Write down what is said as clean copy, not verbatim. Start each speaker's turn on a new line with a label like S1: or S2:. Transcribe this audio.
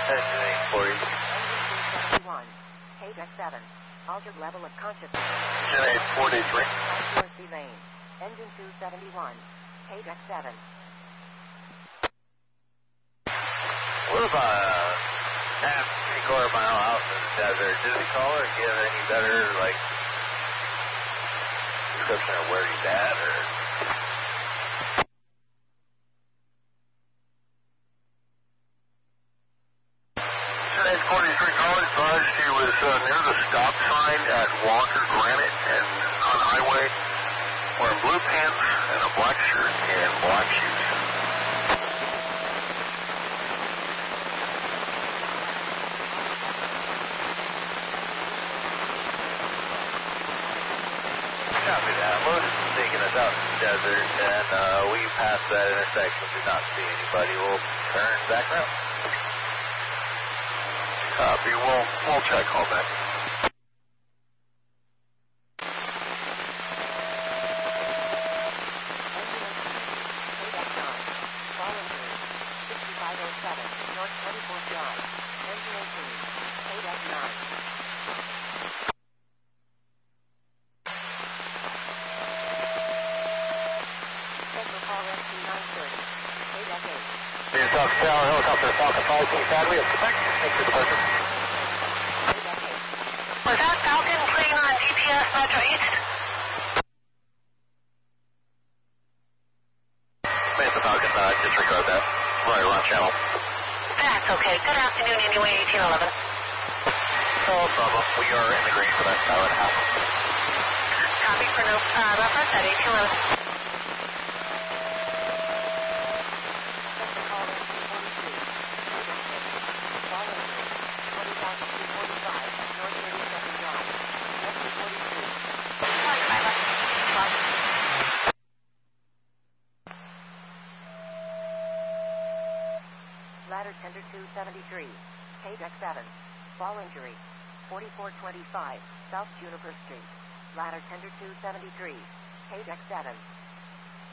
S1: Engine 840.
S2: Engine 271, KDEC 7, altered level of consciousness.
S1: Engine 843.
S2: South Sea Lane, engine 271, KDEC 7.
S1: What about a half, three-quarter mile out in the desert? Does he call or give any better, like, description of where he's at, or? Engine 843 call advised he was near the stop sign at Walker Granite and on highway, wearing blue pants and a black shirt and black shoes. Copy that. Lotus is taking us out in the desert, and we passed that intersection, did not see anybody. We'll turn back around. Copy. We'll check all that.
S2: North 24th Drive, engine 18, KDEC 9. Central call SC 930, KDEC 8.
S1: Near Falcon Tower, helicopter Falcon 5, King Academy, expect into departure.
S2: KDEC 8.
S3: Was that Falcon playing on GPS Metro East?
S1: Mesa Falcon, disregard that. Right, launch channel.
S3: That's okay. Good afternoon, anyway, 1811.
S1: No problem. We are in the green for that hour and a half.
S3: Copy for no reference at 1811.
S2: Central call SC 42, KDEC 8. Following you, 20,245, North 32nd Drive, SC 42. Ladder Tender 273, KDEC 7, fall injury, 4425, South Juniper Street. Ladder Tender 273, KDEC 7.